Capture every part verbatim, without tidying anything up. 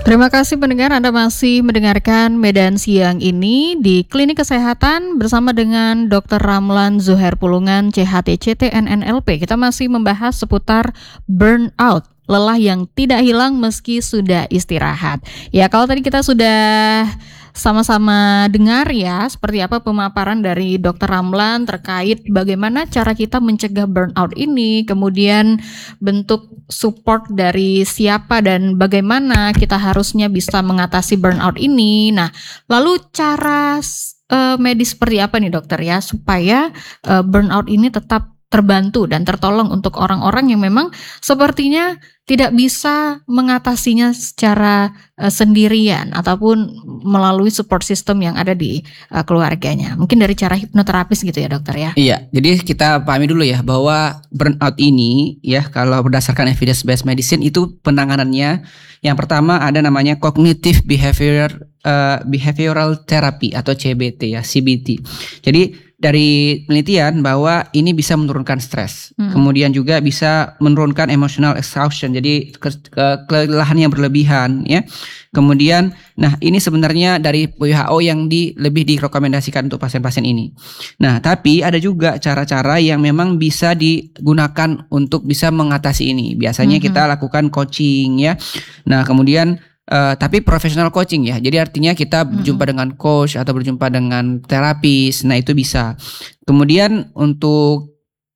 Terima kasih pendengar, Anda masih mendengarkan Medan Siang ini di Klinik Kesehatan bersama dengan dokter Ramlan Zuhair Pulungan, C H T C T N N L P. Kita masih membahas seputar burnout, lelah yang tidak hilang meski sudah istirahat. Ya, kalau tadi kita sudah sama-sama dengar ya, seperti apa pemaparan dari dokter Ramlan terkait bagaimana cara kita mencegah burnout ini, kemudian bentuk support dari siapa dan bagaimana kita harusnya bisa mengatasi burnout ini. Nah, lalu cara uh, medis seperti apa nih dokter ya, supaya uh, burnout ini tetap terbantu dan tertolong untuk orang-orang yang memang sepertinya tidak bisa mengatasinya secara uh, sendirian ataupun melalui support system yang ada di uh, keluarganya. Mungkin dari cara hipnoterapis gitu ya dokter ya. Iya, jadi kita pahami dulu ya bahwa burnout ini ya kalau berdasarkan evidence based medicine itu penanganannya yang pertama ada namanya cognitive behavior uh, behavioral therapy atau C B T ya, C B T. Jadi dari penelitian bahwa ini bisa menurunkan stres, hmm. kemudian juga bisa menurunkan emotional exhaustion, jadi ke, ke, kelelahan yang berlebihan, ya. Kemudian, nah ini sebenarnya dari W H O yang di, lebih direkomendasikan untuk pasien-pasien ini. Nah, tapi ada juga cara-cara yang memang bisa digunakan untuk bisa mengatasi ini. Biasanya hmm. kita lakukan coaching, ya. Nah, kemudian Uh, tapi profesional coaching ya. Jadi artinya kita berjumpa mm-hmm. dengan coach atau berjumpa dengan terapis. Nah, itu bisa. Kemudian untuk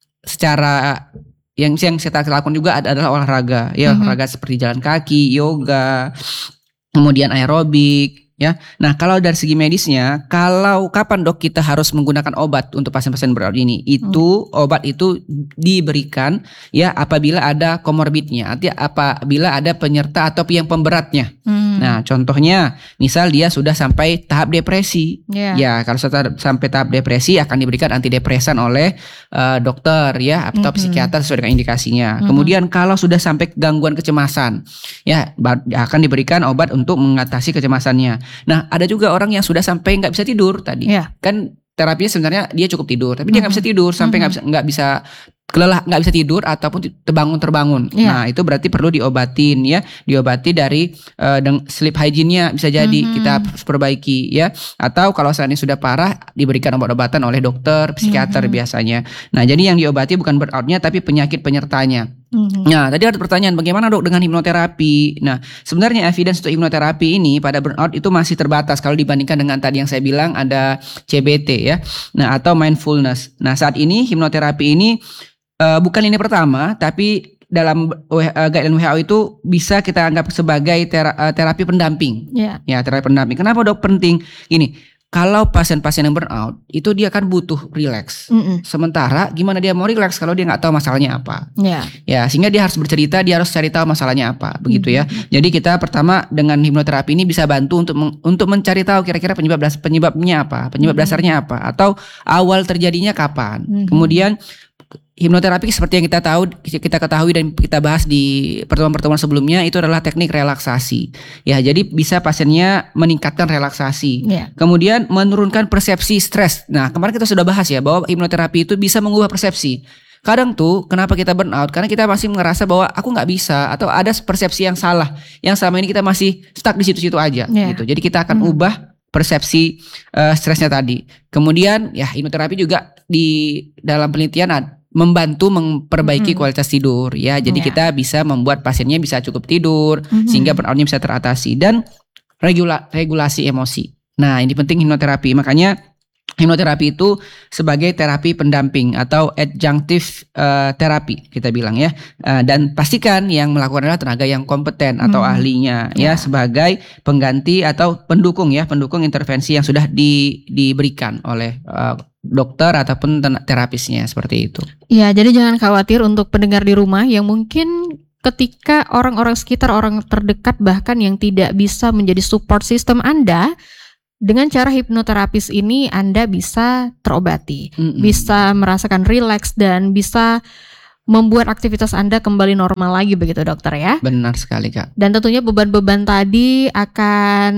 secara yang yang saya lakukan juga adalah olahraga. Ya, mm-hmm. olahraga seperti jalan kaki, yoga, kemudian aerobik. Ya, nah kalau dari segi medisnya, kalau kapan dok kita harus menggunakan obat untuk pasien-pasien burnout ini? Itu hmm. obat itu diberikan ya apabila ada komorbidnya, artinya apabila ada penyerta atau yang pemberatnya. Hmm. Nah, contohnya, misal dia sudah sampai tahap depresi, yeah. ya kalau sudah sampai tahap depresi akan diberikan antidepresan oleh uh, dokter ya atau hmm. psikiater sesuai dengan indikasinya. Hmm. Kemudian kalau sudah sampai gangguan kecemasan, ya akan diberikan obat untuk mengatasi kecemasannya. Nah, ada juga orang yang sudah sampai nggak bisa tidur tadi, yeah. kan terapinya sebenarnya dia cukup tidur, tapi mm-hmm. dia nggak bisa tidur sampai nggak mm-hmm. bisa nggak bisa kelelah nggak bisa tidur ataupun terbangun terbangun. Yeah. Nah, itu berarti perlu diobatin ya, diobati dari uh, sleep hygiene-nya bisa jadi mm-hmm. kita perbaiki ya, atau kalau saat ini sudah parah diberikan obat-obatan oleh dokter psikiater mm-hmm. biasanya. Nah, jadi yang diobati bukan burnout-nya tapi penyakit penyertanya. Mm-hmm. Nah, tadi ada pertanyaan bagaimana dok dengan hipnoterapi. Nah, sebenarnya evidence untuk hipnoterapi ini pada burnout itu masih terbatas kalau dibandingkan dengan tadi yang saya bilang ada C B T ya. Nah, atau mindfulness. Nah, saat ini hipnoterapi ini uh, bukan ini pertama, tapi dalam uh, guideline W H O itu bisa kita anggap sebagai tera- uh, terapi pendamping. Yeah. Ya, terapi pendamping. Kenapa dok penting? Ini kalau pasien-pasien yang burnout itu dia kan butuh relax. Mm-mm. Sementara gimana dia mau relax kalau dia nggak tahu masalahnya apa? Yeah. Ya, sehingga dia harus bercerita, dia harus cari tahu masalahnya apa, begitu mm-hmm. ya. Jadi kita pertama dengan hipnoterapi ini bisa bantu untuk meng, untuk mencari tahu kira-kira penyebab penyebabnya apa, penyebab mm-hmm. dasarnya apa, atau awal terjadinya kapan. Mm-hmm. Kemudian hipnoterapi seperti yang kita tahu, kita ketahui dan kita bahas di pertemuan-pertemuan sebelumnya itu adalah teknik relaksasi. Ya, jadi bisa pasiennya meningkatkan relaksasi. Yeah. Kemudian menurunkan persepsi stres. Nah, kemarin kita sudah bahas ya bahwa hipnoterapi itu bisa mengubah persepsi. Kadang tuh kenapa kita burnout? Karena kita masih ngerasa bahwa aku nggak bisa atau ada persepsi yang salah. Yang selama ini kita masih stuck di situ-situ aja. Yeah. Gitu. Jadi kita akan hmm. ubah persepsi uh, stresnya tadi. Kemudian ya hipnoterapi juga di dalam penelitian ada membantu memperbaiki mm-hmm. kualitas tidur ya. Jadi yeah. kita bisa membuat pasiennya bisa cukup tidur mm-hmm. sehingga burnout-nya bisa teratasi dan regula- regulasi emosi. Nah, ini penting hipnoterapi. Makanya hipnoterapi itu sebagai terapi pendamping atau adjunctive uh, terapi kita bilang ya. Uh, dan pastikan yang melakukan adalah tenaga yang kompeten atau mm-hmm. ahlinya yeah. ya sebagai pengganti atau pendukung ya, pendukung intervensi yang sudah di, diberikan oleh uh, dokter ataupun terapisnya seperti itu. Ya, jadi jangan khawatir untuk pendengar di rumah yang mungkin ketika orang-orang sekitar, orang terdekat bahkan yang tidak bisa menjadi support system Anda, dengan cara hipnoterapis ini Anda bisa terobati, mm-hmm. bisa merasakan relax dan bisa membuat aktivitas Anda kembali normal lagi begitu dokter ya. Benar sekali Kak. Dan tentunya beban-beban tadi akan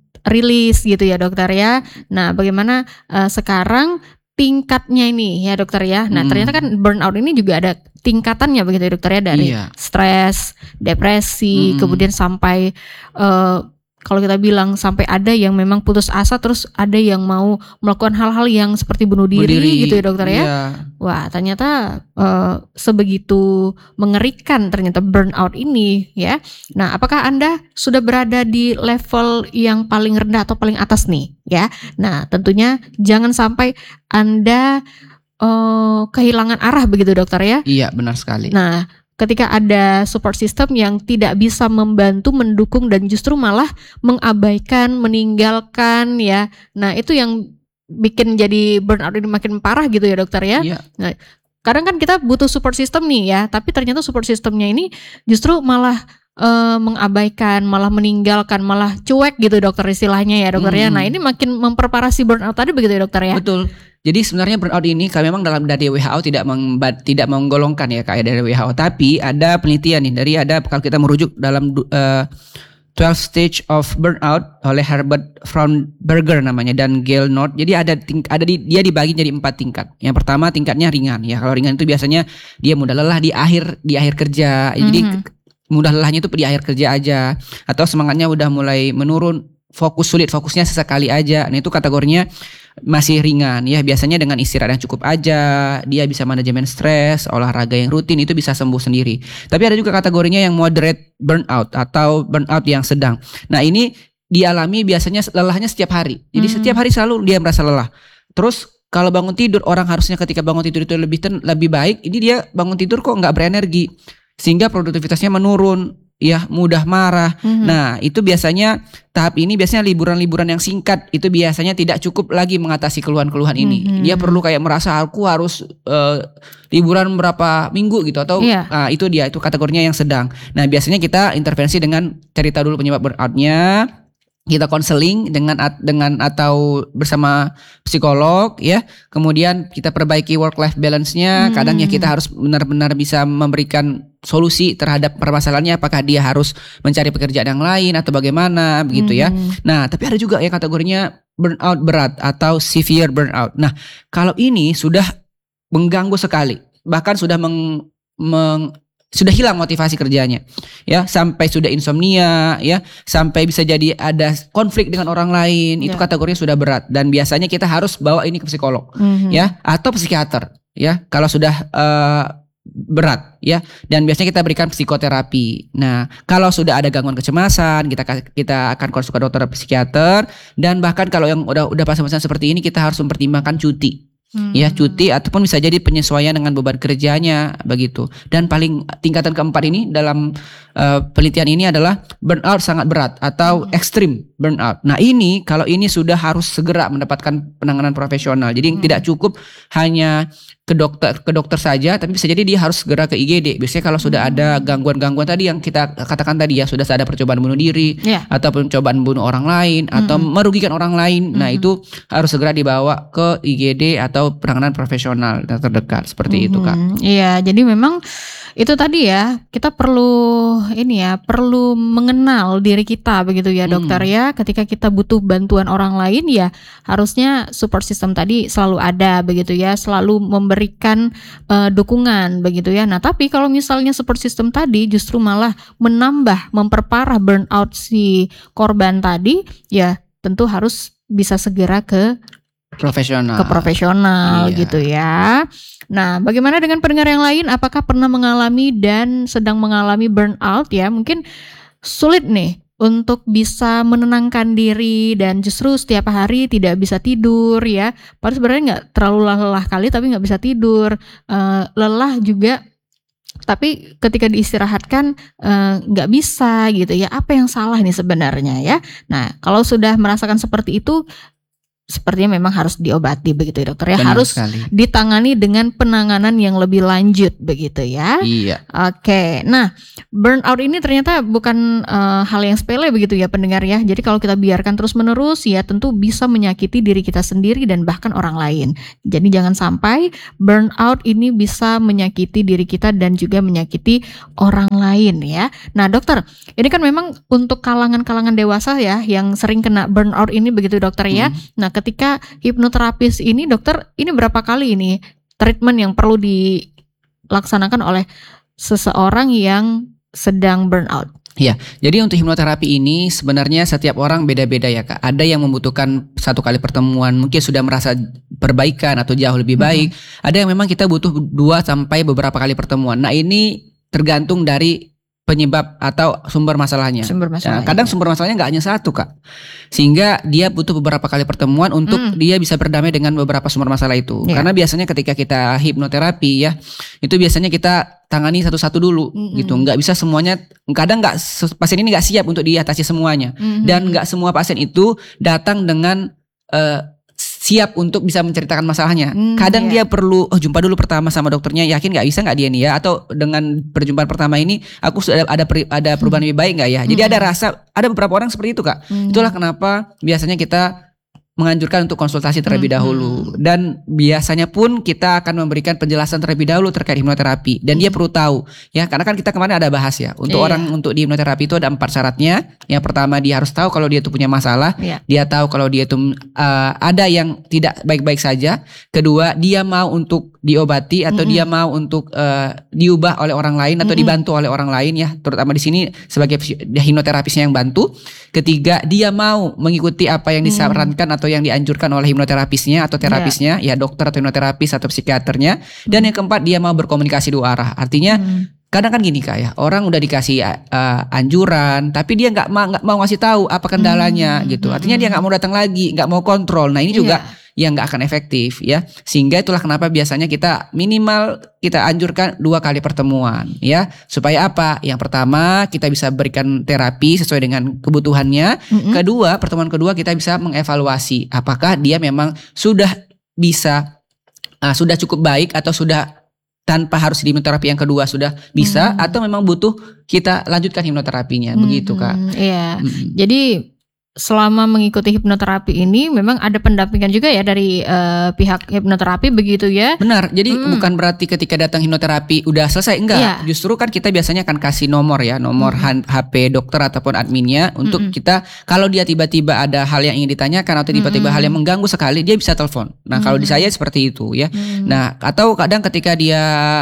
rilis gitu ya dokter ya. Nah, bagaimana uh, sekarang tingkatnya ini ya dokter ya. Nah, hmm. ternyata kan burnout ini juga ada tingkatannya begitu ya dokter ya, dari Iya. stres, depresi, Mm-mm. kemudian sampai uh, kalau kita bilang sampai ada yang memang putus asa, terus ada yang mau melakukan hal-hal yang seperti bunuh diri, Berdiri. gitu ya dokter ya. Iya. Wah, ternyata uh, sebegitu mengerikan ternyata burnout ini ya. Nah, apakah Anda sudah berada di level yang paling rendah atau paling atas nih ya? Nah, tentunya jangan sampai Anda uh, kehilangan arah begitu dokter ya. Iya, benar sekali. Nah, ketika ada support system yang tidak bisa membantu, mendukung, dan justru malah mengabaikan, meninggalkan ya. Nah, itu yang bikin jadi burnout ini makin parah gitu ya dokter ya. Iya. Nah, kadang kan kita butuh support system nih ya, tapi ternyata support systemnya ini justru malah uh, mengabaikan, malah meninggalkan, malah cuek gitu dokter istilahnya ya dokter ya. Hmm. Nah, ini makin memperparah si burnout tadi begitu ya dokter ya. Betul. Jadi sebenarnya burnout ini kalau memang dalam dari W H O tidak memba, tidak menggolongkan ya kayak dari W H O, tapi ada penelitian nih dari ada kalau kita merujuk dalam uh, twelve stage of burnout oleh Herbert Frauenberger namanya dan Gail North. Jadi ada ting, ada di, dia dibagi jadi empat tingkat. Yang pertama tingkatnya ringan ya. Kalau ringan itu biasanya dia mudah lelah di akhir di akhir kerja. Mm-hmm. Jadi mudah lelahnya itu di akhir kerja aja, atau semangatnya udah mulai menurun, fokus sulit, fokusnya sesekali aja. Nah, itu kategorinya masih ringan ya, biasanya dengan istirahat yang cukup aja, dia bisa manajemen stres, olahraga yang rutin itu bisa sembuh sendiri. Tapi ada juga kategorinya yang moderate burnout atau burnout yang sedang. Nah, ini dialami biasanya lelahnya setiap hari. Jadi hmm. setiap hari selalu dia merasa lelah. Terus kalau bangun tidur, orang harusnya ketika bangun tidur itu lebih ten, lebih baik, ini dia bangun tidur kok nggak berenergi, sehingga produktivitasnya menurun. Ya, mudah marah. Mm-hmm. Nah, itu biasanya tahap ini biasanya liburan-liburan yang singkat itu biasanya tidak cukup lagi mengatasi keluhan-keluhan ini. Mm-hmm. Dia perlu kayak merasa aku harus uh, liburan berapa minggu gitu atau yeah. uh, itu dia itu kategorinya yang sedang. Nah, biasanya kita intervensi dengan cerita dulu penyebab burnout-nya. Kita konseling dengan dengan atau bersama psikolog ya. Kemudian kita perbaiki work life balance-nya. Hmm. Kadang ya kita harus benar-benar bisa memberikan solusi terhadap permasalahannya, apakah dia harus mencari pekerjaan yang lain atau bagaimana begitu hmm. ya. Nah, tapi ada juga yang kategorinya burnout berat atau severe burnout. Nah, kalau ini sudah mengganggu sekali, bahkan sudah meng, meng sudah hilang motivasi kerjanya ya, sampai sudah insomnia ya, sampai bisa jadi ada konflik dengan orang lain, yeah. itu kategorinya sudah berat dan biasanya kita harus bawa ini ke psikolog mm-hmm. ya atau psikiater ya kalau sudah uh, berat ya, dan biasanya kita berikan psikoterapi. Nah, kalau sudah ada gangguan kecemasan, kita kita akan konsul ke dokter psikiater, dan bahkan kalau yang udah udah pasang-pasang seperti ini kita harus mempertimbangkan cuti. Hmm. Ya, cuti ataupun bisa jadi penyesuaian dengan beban kerjanya begitu. Dan paling tingkatan keempat ini dalam uh, penelitian ini adalah burnout sangat berat atau hmm. extreme burnout. Nah, ini kalau ini sudah harus segera mendapatkan penanganan profesional. Jadi hmm. tidak cukup hanya ke dokter ke dokter saja, tapi bisa jadi dia harus segera ke I G D. Biasanya kalau sudah hmm. ada gangguan-gangguan tadi yang kita katakan tadi ya, sudah ada percobaan bunuh diri yeah. ataupun percobaan bunuh orang lain hmm. atau merugikan orang lain. Hmm. Nah, itu harus segera dibawa ke I G D atau penanganan profesional terdekat seperti hmm. itu, Kak. Iya, jadi memang itu tadi ya, kita perlu ini ya, perlu mengenal diri kita begitu ya, dokter hmm. ya. Ketika kita butuh bantuan orang lain ya, harusnya support system tadi selalu ada begitu ya, selalu memberikan uh, dukungan begitu ya. Nah, tapi kalau misalnya support system tadi justru malah menambah, memperparah burnout si korban tadi, ya tentu harus bisa segera ke profesional. Ke profesional iya. gitu ya. Nah, bagaimana dengan pendengar yang lain? Apakah pernah mengalami dan sedang mengalami burnout ya? Mungkin sulit nih untuk bisa menenangkan diri dan justru setiap hari tidak bisa tidur ya. Padahal sebenarnya nggak terlalu lelah kali tapi nggak bisa tidur. Uh, lelah juga tapi ketika diistirahatkan nggak uh, bisa gitu ya. Apa yang salah nih sebenarnya ya? Nah, kalau sudah merasakan seperti itu, sepertinya memang harus diobati begitu ya dokter ya. Benar harus sekali. Ditangani dengan penanganan yang lebih lanjut begitu ya. Iya. Oke, nah burnout ini ternyata bukan uh, hal yang sepele begitu ya pendengar ya. Jadi kalau kita biarkan terus menerus ya tentu bisa menyakiti diri kita sendiri dan bahkan orang lain. Jadi jangan sampai burnout ini bisa menyakiti diri kita dan juga menyakiti orang lain ya. Nah dokter, ini kan memang untuk kalangan-kalangan dewasa ya yang sering kena burnout ini begitu dokter ya. Hmm. Nah ketika hipnoterapis ini dokter, ini berapa kali ini treatment yang perlu di dilaksanakan oleh seseorang yang sedang burnout? Ya, jadi untuk hipnoterapi ini sebenarnya setiap orang beda-beda ya Kak. Ada yang membutuhkan satu kali pertemuan mungkin sudah merasa perbaikan atau jauh lebih baik. Mm-hmm. Ada yang memang kita butuh dua sampai beberapa kali pertemuan. Nah ini tergantung dari penyebab atau sumber masalahnya. Sumber masalahnya. Nah, kadang sumber masalahnya nggak hanya satu Kak. Sehingga dia butuh beberapa kali pertemuan untuk mm. dia bisa berdamai dengan beberapa sumber masalah itu. Yeah. Karena biasanya ketika kita hipnoterapi ya, itu biasanya kita tangani satu-satu dulu mm-hmm. gitu. Nggak bisa semuanya, kadang nggak pasien ini nggak siap untuk diatasi semuanya. Mm-hmm. Dan nggak semua pasien itu datang dengan uh, siap untuk bisa menceritakan masalahnya. Hmm, Kadang iya. dia perlu oh jumpa dulu pertama sama dokternya, yakin nggak bisa nggak dia nih ya, atau dengan perjumpaan pertama ini aku sudah ada per, ada perubahan hmm. lebih baik nggak ya. Jadi hmm. ada rasa, ada beberapa orang seperti itu Kak. Hmm. Itulah kenapa biasanya kita menganjurkan untuk konsultasi terlebih hmm. dahulu. Dan biasanya pun kita akan memberikan penjelasan terlebih dahulu terkait hipnoterapi. Dan hmm. dia perlu tahu ya, karena kan kita kemarin ada bahas ya, untuk iya. orang untuk di hipnoterapi itu ada empat syaratnya. Yang pertama dia harus tahu kalau dia itu punya masalah. Iya. Dia tahu kalau dia itu uh, ada yang tidak baik-baik saja. Kedua, dia mau untuk diobati atau mm-hmm. dia mau untuk uh, diubah oleh orang lain atau mm-hmm. dibantu oleh orang lain ya, terutama di sini sebagai hipnoterapisnya yang bantu. Ketiga, dia mau mengikuti apa yang disarankan mm-hmm. atau yang dianjurkan oleh hipnoterapisnya atau terapisnya yeah. ya, dokter atau hipnoterapis atau psikiaternya. Mm-hmm. Dan yang keempat, dia mau berkomunikasi dua arah. Artinya mm-hmm. kadang kan gini Kak ya, orang udah dikasih uh, anjuran tapi dia nggak ma- nggak mau ngasih tahu apa kendalanya mm-hmm. gitu. Artinya dia nggak mau datang lagi, nggak mau kontrol. Nah ini juga yeah. yang nggak akan efektif ya. Sehingga itulah kenapa biasanya kita minimal kita anjurkan dua kali pertemuan ya. Supaya apa? Yang pertama kita bisa berikan terapi sesuai dengan kebutuhannya. Mm-hmm. Kedua, pertemuan kedua kita bisa mengevaluasi apakah dia memang sudah bisa uh, sudah cukup baik atau sudah tanpa harus di hipnoterapi yang kedua sudah bisa hmm. atau memang butuh kita lanjutkan hipnoterapinya hmm. begitu Kak. Iya. Hmm. Jadi selama mengikuti hipnoterapi ini memang ada pendampingan juga ya dari uh, pihak hipnoterapi begitu ya. Benar. Jadi hmm. bukan berarti ketika datang hipnoterapi udah selesai, enggak. Yeah. Justru kan kita biasanya akan kasih nomor ya, nomor hmm. H P dokter ataupun adminnya untuk hmm. kita kalau dia tiba-tiba ada hal yang ingin ditanyakan atau tiba-tiba hmm. hal yang mengganggu sekali, dia bisa telepon. Nah, hmm. kalau di saya seperti itu ya. Hmm. Nah, atau kadang ketika dia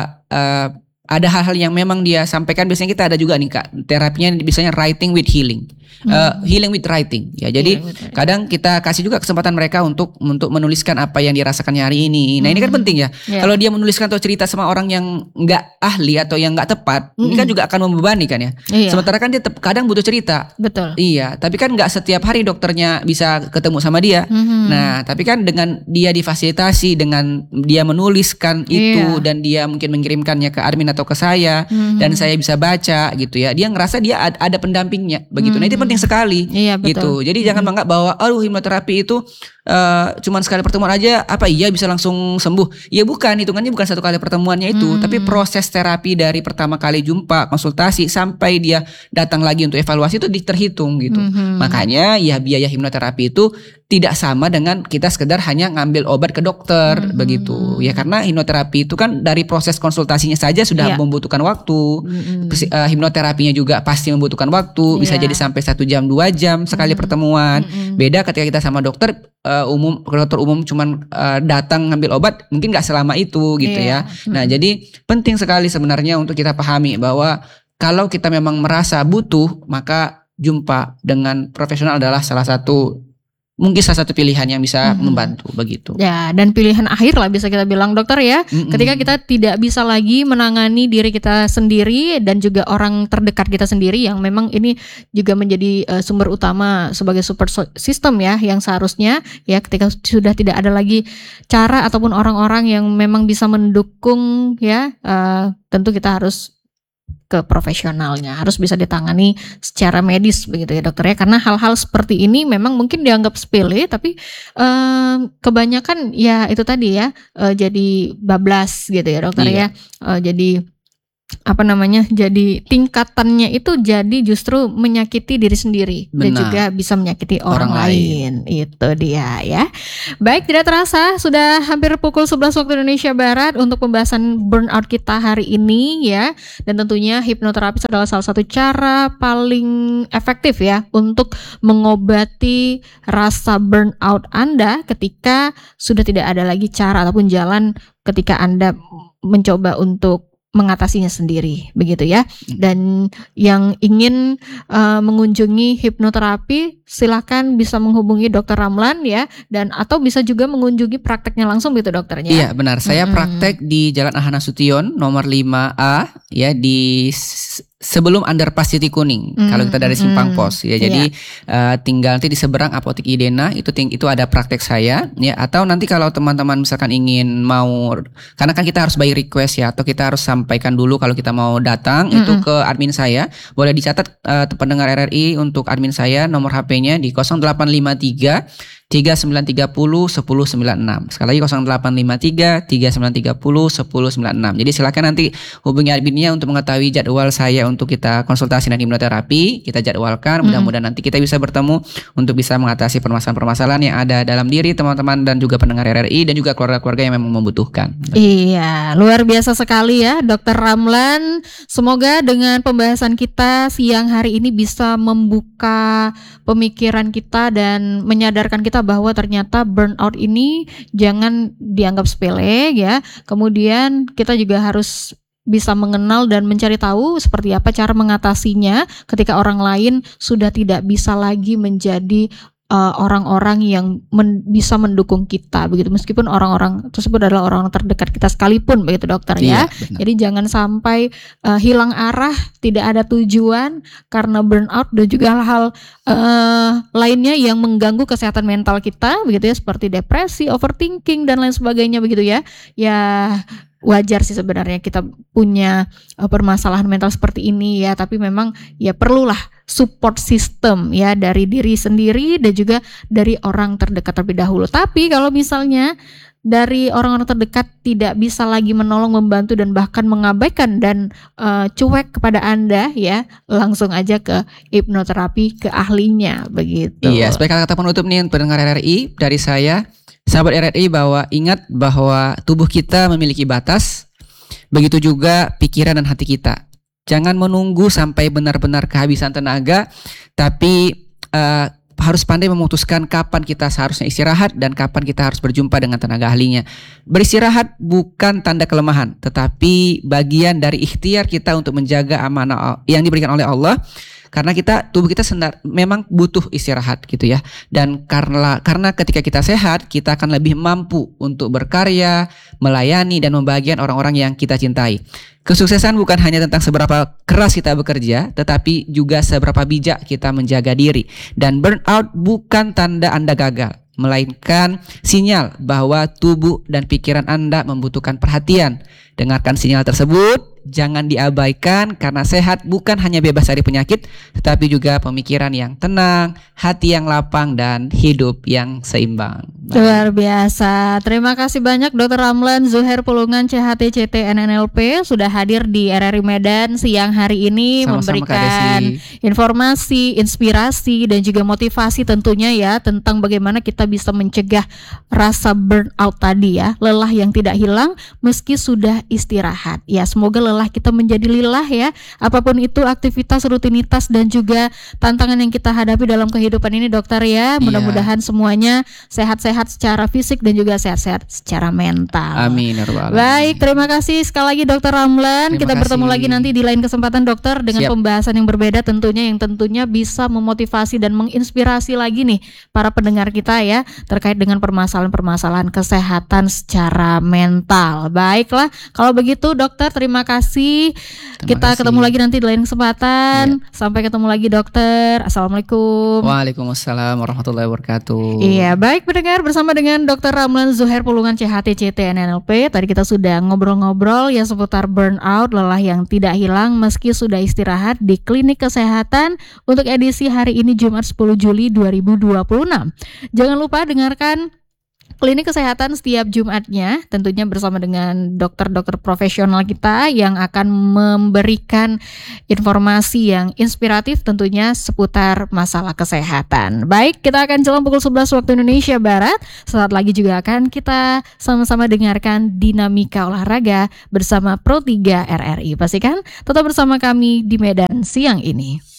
uh, ada hal-hal yang memang dia sampaikan, biasanya kita ada juga nih Kak, terapinya biasanya writing with healing. Hmm. Uh, healing with writing ya. Jadi yeah, kadang kita kasih juga kesempatan mereka untuk untuk menuliskan apa yang dirasakannya hari ini. Nah, hmm. ini kan penting ya. Yeah. Kalau dia menuliskan atau cerita sama orang yang enggak ahli atau yang enggak tepat, hmm. ini kan juga akan membebani kan ya. Yeah. Sementara kan dia te- kadang butuh cerita. Betul. Iya, tapi kan enggak setiap hari dokternya bisa ketemu sama dia. Hmm. Nah, tapi kan dengan dia difasilitasi, dengan dia menuliskan itu yeah. dan dia mungkin mengirimkannya ke admin atau ke saya hmm. dan saya bisa baca gitu ya. Dia ngerasa dia ada, ada pendampingnya begitu. Hmm. Nah, itu penting sekali iya, gitu. Jadi hmm. jangan menganggap bahwa aduh hipnoterapi itu uh, cuman sekali pertemuan aja apa iya bisa langsung sembuh. Ya bukan, hitungannya bukan satu kali pertemuannya itu, hmm. tapi proses terapi dari pertama kali jumpa, konsultasi sampai dia datang lagi untuk evaluasi itu terhitung gitu. Hmm. Makanya ya biaya hipnoterapi itu tidak sama dengan kita sekedar hanya ngambil obat ke dokter hmm. begitu. Ya karena hipnoterapi itu kan dari proses konsultasinya saja sudah yeah. membutuhkan waktu. Hmm. Uh, hipnoterapinya juga pasti membutuhkan waktu, yeah. bisa jadi sampai satu jam dua jam sekali hmm. pertemuan. Hmm. Beda ketika kita sama dokter uh, umum, dokter umum cuman uh, datang ngambil obat mungkin nggak selama itu gitu yeah. ya. Hmm. Nah jadi penting sekali sebenarnya untuk kita pahami bahwa kalau kita memang merasa butuh, maka jumpa dengan profesional adalah salah satu mungkin salah satu pilihan yang bisa mm-hmm. membantu begitu. Ya, dan pilihan akhir lah bisa kita bilang dokter ya. Mm-hmm. Ketika kita tidak bisa lagi menangani diri kita sendiri dan juga orang terdekat kita sendiri yang memang ini juga menjadi uh, sumber utama sebagai support system ya, yang seharusnya ya ketika sudah tidak ada lagi cara ataupun orang-orang yang memang bisa mendukung ya, uh, tentu kita harus ke profesionalnya, harus bisa ditangani secara medis begitu ya dokter ya, karena hal-hal seperti ini memang mungkin dianggap sepele tapi eh, kebanyakan ya itu tadi ya eh, jadi bablas gitu ya dokter iya. ya eh, jadi apa namanya jadi tingkatannya itu jadi justru menyakiti diri sendiri. Benar. Dan juga bisa menyakiti orang, orang lain. lain itu dia ya. Baik, tidak terasa sudah hampir pukul sebelas waktu Indonesia Barat untuk pembahasan burnout kita hari ini ya, dan tentunya hipnoterapis adalah salah satu cara paling efektif ya untuk mengobati rasa burnout Anda ketika sudah tidak ada lagi cara ataupun jalan ketika Anda mencoba untuk mengatasinya sendiri, begitu ya. Dan yang ingin uh, mengunjungi hipnoterapi, silakan bisa menghubungi Dokter Ramlan ya, dan atau bisa juga mengunjungi prakteknya langsung gitu dokternya. Iya benar, saya Mm-mm. praktek di Jalan Ahana Sution nomor lima A ya, di sebelum underpass City Kuning. Mm, Kalau kita dari Simpang mm, Pos ya, jadi uh, tinggal nanti di seberang Apotek Idena itu ting- itu ada praktek saya ya. Atau nanti kalau teman-teman misalkan ingin mau, karena kan kita harus by request ya, atau kita harus sampaikan dulu kalau kita mau datang Mm-mm. itu ke admin saya. Boleh dicatat uh, pendengar R R I, untuk admin saya nomor H P-nya di nol delapan lima tiga tiga sembilan tiga nol satu nol sembilan enam. Sekali lagi nol delapan lima tiga tiga sembilan tiga nol satu nol sembilan enam. Jadi silakan nanti hubungi adminnya untuk mengetahui jadwal saya untuk kita konsultasi dan hipnoterapi. Kita jadwalkan, mudah-mudahan nanti kita bisa bertemu untuk bisa mengatasi permasalahan-permasalahan yang ada dalam diri teman-teman dan juga pendengar R R I dan juga keluarga-keluarga yang memang membutuhkan. Iya, luar biasa sekali ya Dokter Ramlan. Semoga dengan pembahasan kita siang hari ini bisa membuka pemikiran kita dan menyadarkan kita bahwa ternyata burnout ini jangan dianggap sepele ya. Kemudian kita juga harus bisa mengenal dan mencari tahu seperti apa cara mengatasinya ketika orang lain sudah tidak bisa lagi menjadi Uh, orang-orang yang men- bisa mendukung kita begitu, meskipun orang-orang tersebut adalah orang terdekat kita sekalipun begitu dokter ya. Iya, Jadi jangan sampai uh, hilang arah, tidak ada tujuan karena burnout dan juga hal-hal uh, lainnya yang mengganggu kesehatan mental kita begitu ya, seperti depresi, overthinking dan lain sebagainya begitu ya. Ya wajar sih sebenarnya kita punya uh, permasalahan mental seperti ini ya, tapi memang ya perlulah support system ya dari diri sendiri dan juga dari orang terdekat terlebih dahulu. Tapi kalau misalnya dari orang-orang terdekat tidak bisa lagi menolong, membantu dan bahkan mengabaikan dan uh, cuek kepada Anda ya, langsung aja ke hipnoterapi, ke ahlinya begitu. Iya, sebagai kata penutup nih pendengar R R I dari saya, sahabat R R I, bahwa ingat bahwa tubuh kita memiliki batas, begitu juga pikiran dan hati kita. Jangan menunggu sampai benar-benar kehabisan tenaga, tapi uh, harus pandai memutuskan kapan kita seharusnya istirahat dan kapan kita harus berjumpa dengan tenaga ahlinya. Beristirahat bukan tanda kelemahan, tetapi bagian dari ikhtiar kita untuk menjaga amanah yang diberikan oleh Allah. Karena kita, tubuh kita sendar, memang butuh istirahat gitu ya. Dan karena karena ketika kita sehat, kita akan lebih mampu untuk berkarya, melayani dan membahagiakan orang-orang yang kita cintai. Kesuksesan bukan hanya tentang seberapa keras kita bekerja, tetapi juga seberapa bijak kita menjaga diri. Dan burnout bukan tanda Anda gagal, melainkan sinyal bahwa tubuh dan pikiran Anda membutuhkan perhatian. Dengarkan sinyal tersebut, jangan diabaikan, karena sehat bukan hanya bebas dari penyakit, tetapi juga pemikiran yang tenang, hati yang lapang, dan hidup yang seimbang. Luar biasa. Terima kasih banyak Dokter Ramlan Zuhair Pulungan C H T C T N N L P sudah hadir di R R I Medan siang hari ini. Sama-sama, memberikan informasi, inspirasi dan juga motivasi tentunya ya, tentang bagaimana kita bisa mencegah rasa burnout tadi ya, lelah yang tidak hilang meski sudah istirahat. Ya, semoga lelah kita menjadi lilah ya. Apapun itu aktivitas, rutinitas dan juga tantangan yang kita hadapi dalam kehidupan ini dokter ya. Mudah-mudahan iya. semuanya sehat-sehat secara fisik dan juga sehat-sehat secara mental. Amin ya rabbal alamin. Baik, terima kasih sekali lagi Dokter Ramlan. Terima kita kasih. Bertemu lagi nanti di lain kesempatan dokter dengan Siap. Pembahasan yang berbeda tentunya, yang tentunya bisa memotivasi dan menginspirasi lagi nih para pendengar kita ya, terkait dengan permasalahan-permasalahan kesehatan secara mental. Baiklah, kalau begitu dokter terima kasih. Terima kita kasih. Ketemu lagi nanti di lain kesempatan. Ya. Sampai ketemu lagi dokter. Assalamualaikum. Waalaikumsalam warahmatullahi wabarakatuh. Iya, baik pendengar, bersama dengan Dokter Ramlan Zuhair Pulungan C H T C T N N L P. Tadi kita sudah ngobrol-ngobrol ya seputar burnout, lelah yang tidak hilang meski sudah istirahat di Klinik Kesehatan untuk edisi hari ini Jumat sepuluh Juli dua ribu dua puluh enam. Jangan lupa dengarkan Klinik Kesehatan setiap Jumatnya, tentunya bersama dengan dokter-dokter profesional kita yang akan memberikan informasi yang inspiratif tentunya seputar masalah kesehatan. Baik, kita akan jelang pukul sebelas waktu Indonesia Barat. Saat lagi juga akan kita sama-sama dengarkan dinamika olahraga bersama Pro tiga R R I. Pastikan tetap bersama kami di Medan siang ini.